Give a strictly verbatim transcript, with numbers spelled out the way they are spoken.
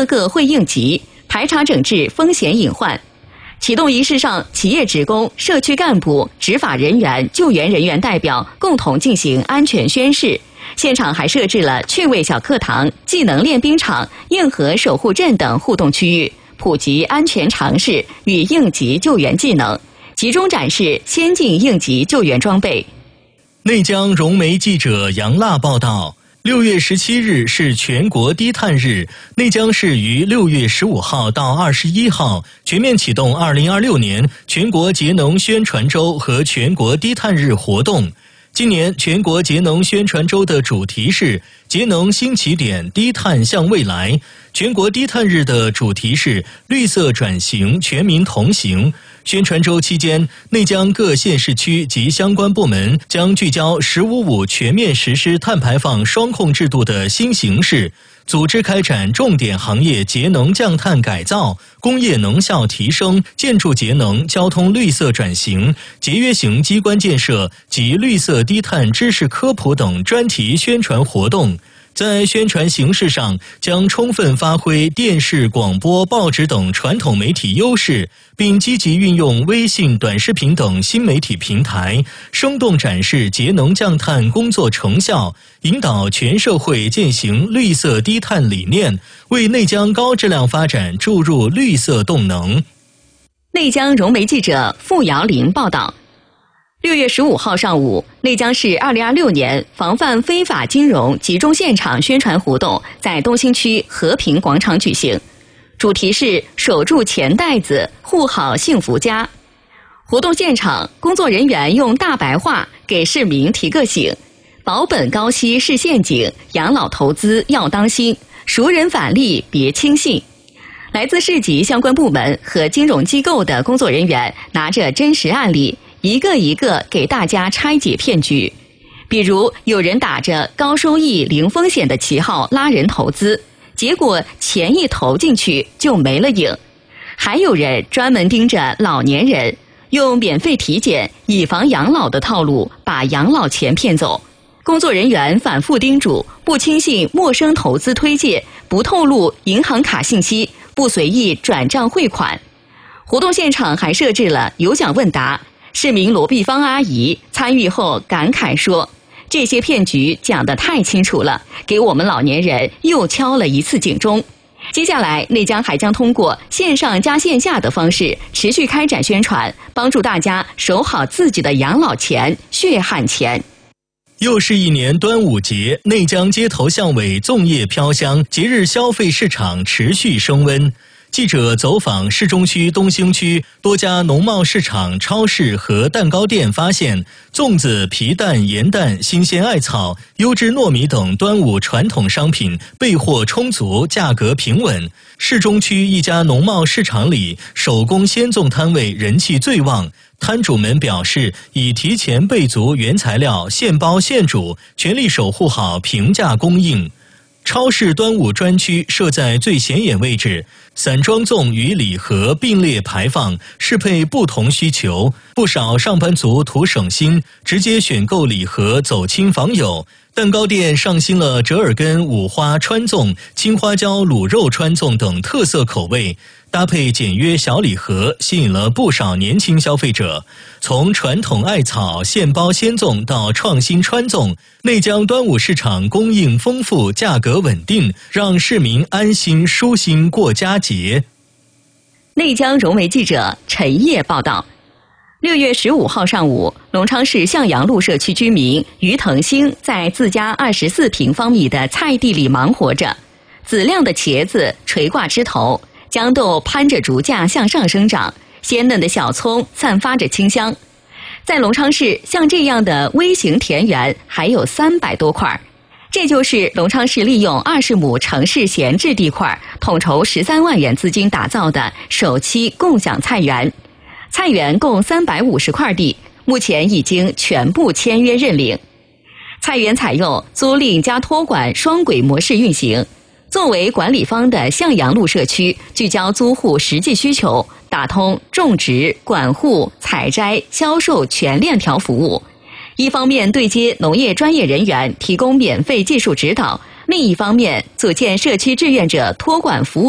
个个会应急，排查整治风险隐患。启动仪式上，企业职工、社区干部、执法人员、救援人员代表共同进行安全宣誓。现场还设置了趣味小课堂、技能练兵场、硬核守护阵等互动区域，普及安全常识与应急救援技能，集中展示先进应急救援装备。 内江融媒记者杨腊报道。六月十七日是全国低碳日，内江市于六月十五号到二十一号全面启动二零二六年全国节能宣传周和全国低碳日活动。今年全国节能宣传周的主题是节能新起点，低碳向未来。全国低碳日的主题是绿色转型，全民同行。宣传周期间，内江各县市区及相关部门将聚焦“十五五”全面实施碳排放双控制度的新形势，组织开展重点行业节能降碳改造、工业能效提升、建筑节能、交通绿色转型、节约型机关建设及绿色低碳知识科普等专题宣传活动。在宣传形式上，将充分发挥电视、广播、报纸等传统媒体优势，并积极运用微信、短视频等新媒体平台，生动展示节能降碳工作成效，引导全社会践行绿色低碳理念，为内江高质量发展注入绿色动能。 内江融媒记者付瑶林报道。六月十五号上午，内江市二零二六年防范非法金融集中现场宣传活动在东兴区和平广场举行，主题是守住钱袋子，护好幸福家。活动现场，工作人员用大白话给市民提个醒：保本高息是陷阱，养老投资要当心，熟人返利别轻信。来自市级相关部门和金融机构的工作人员拿着真实案例，一个一个给大家拆解骗局。比如有人打着高收益零风险的旗号拉人投资，结果钱一投进去就没了影。还有人专门盯着老年人，用免费体检以防养老的套路把养老钱骗走。工作人员反复叮嘱不轻信陌生投资推荐，不透露银行卡信息，不随意转账汇款。活动现场还设置了有奖问答，市民罗碧芳阿姨参与后感慨说：“这些骗局讲得太清楚了，给我们老年人又敲了一次警钟。”接下来，内江还将通过线上加线下的方式持续开展宣传，帮助大家守好自己的养老钱、血汗钱。 又是一年端午节，内江街头巷尾粽叶飘香，节日消费市场持续升温。记者走访市中区东兴区多家农贸市场、超市和蛋糕店，发现粽子、皮蛋、盐蛋、新鲜艾草、优质糯米等端午传统商品备货充足，价格平稳。市中区一家农贸市场里，手工鲜粽摊位人气最旺。摊主们表示，已提前备足原材料，现包现煮，全力守护好平价供应。超市端午专区设在最显眼位置，散装粽与礼盒并列排放，适配不同需求。不少上班族图省心，直接选购礼盒走亲访友。蛋糕店上新了折耳根五花川粽、青花椒卤肉川粽等特色口味，搭配简约小礼盒，吸引了不少年轻消费者。从传统艾草现包鲜粽到创新川粽，内江端午市场供应丰富，价格稳定，让市民安心舒心过佳节。 内江融媒记者陈烨报道。六月十五号上午，隆昌市向阳路社区居民于腾兴在自家二十四平方米的菜地里忙活着，紫亮的茄子垂挂枝头，豇豆攀着竹架向上生长，鲜嫩的小葱散发着清香。在隆昌市，像这样的微型田园还有三百多块，这就是隆昌市利用二十亩城市闲置地块，统筹十三万元资金打造的首期共享菜园。菜园共三百五十块地，目前已经全部签约认领。菜园采用租赁加托管双轨模式运行。作为管理方的向阳路社区，聚焦租户实际需求，打通种植、管护、采摘、销售全链条服务。一方面对接农业专业人员，提供免费技术指导；另一方面组建社区志愿者托管服务